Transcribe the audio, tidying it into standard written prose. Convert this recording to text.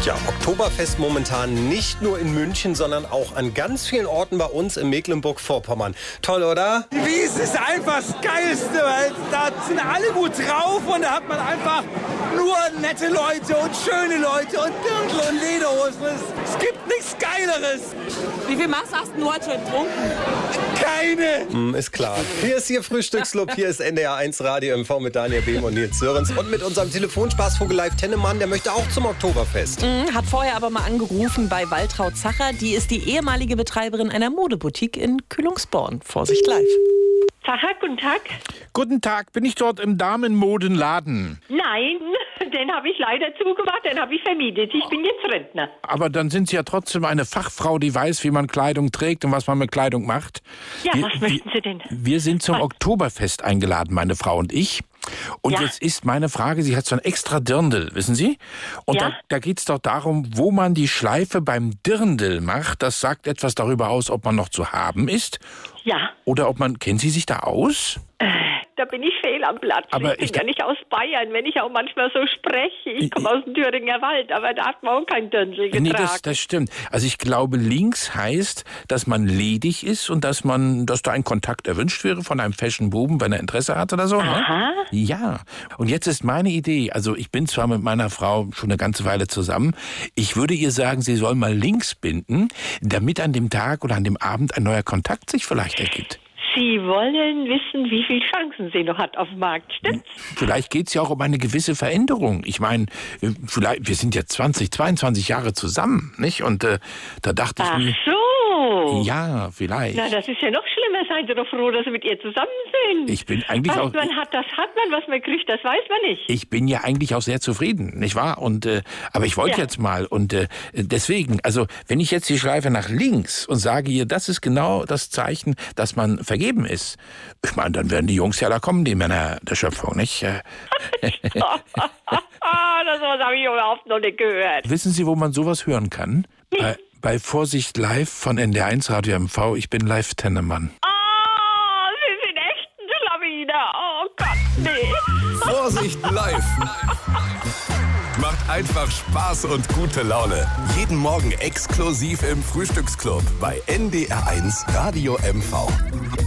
Ja, Oktoberfest momentan nicht nur in München, sondern auch an ganz vielen Orten bei uns in Mecklenburg-Vorpommern. Toll, oder? Die Wiesn ist einfach das Geilste, weil da sind alle gut drauf und da hat man einfach nur nette Leute und schöne Leute und Dirndl und Lederhosen. Es gibt nichts Geileres. Wie viel Maß hast du heute schon getrunken? Keine. Ist klar. Hier ist Ihr Frühstücksclub, hier ist NDR 1 Radio MV mit Daniel Behm und Nils Sörensen und mit unserem Telefonspaßvogel Live Tennemann, der möchte auch zum Oktoberfest. Hat vorher aber mal angerufen bei Waltraud Zacher. Die ist die ehemalige Betreiberin einer Modeboutique in Kühlungsborn. Vorsicht live. Zacher, guten Tag. Guten Tag, bin ich dort im Damenmodenladen? Nein, den habe ich leider zugemacht, den habe ich vermietet. Ich bin jetzt Rentner. Aber dann sind Sie ja trotzdem eine Fachfrau, die weiß, wie man Kleidung trägt und was man mit Kleidung macht. Ja, was möchten Sie denn? Wir sind zum Oktoberfest eingeladen, meine Frau und ich. Und Ja. jetzt ist meine Frage, sie hat so ein extra Dirndl, wissen Sie? Und Ja. da geht es doch darum, wo man die Schleife beim Dirndl macht. Das sagt etwas darüber aus, ob man noch zu haben ist. Ja, Oder ob man, kennen Sie sich da aus? da bin ich fehl am Platz. Aber ich bin ja nicht aus Bayern, wenn ich auch manchmal so spreche. Ich komme aus dem Thüringer Wald, aber da hat man auch kein Dirndl getragen. Nee, das stimmt. Also ich glaube, links heißt, dass man ledig ist und dass da ein Kontakt erwünscht wäre von einem Fashion-Buben, wenn er Interesse hat oder so. Aha. Ne? Ja. Und jetzt ist meine Idee, also ich bin zwar mit meiner Frau schon eine ganze Weile zusammen, ich würde ihr sagen, sie soll mal links binden, damit an dem Tag oder an dem Abend ein neuer Kontakt sich vielleicht ergibt. Sie wollen wissen, wie viele Chancen sie noch hat auf dem Markt, stimmt's? Vielleicht geht es ja auch um eine gewisse Veränderung. Ich meine, vielleicht, wir sind jetzt 22 Jahre zusammen, nicht? Und da dachte ich Ach mir, so. ja, vielleicht. Na, das ist ja noch schlimmer. Seid ihr doch froh, dass Sie mit ihr zusammen sind. Ich bin eigentlich auch... Was man hat, das hat man. Was man kriegt, das weiß man nicht. Ich bin ja eigentlich auch sehr zufrieden, nicht wahr? Und aber ich wollte Ja. jetzt mal und deswegen, also wenn ich jetzt die Schleife nach links und sage ihr, das ist genau das Zeichen, dass man vergeben ist. Ich meine, dann werden die Jungs ja da kommen, die Männer der Schöpfung, nicht? Das habe ich überhaupt noch nicht gehört. Wissen Sie, wo man sowas hören kann? Bei Vorsicht Live von NDR 1 Radio MV. Ich bin Live Tennemann. Sie sind echt ein Schlawiner. Oh Gott, nee. Vorsicht live! Macht einfach Spaß und gute Laune. Jeden Morgen exklusiv im Frühstücksclub bei NDR 1 Radio MV.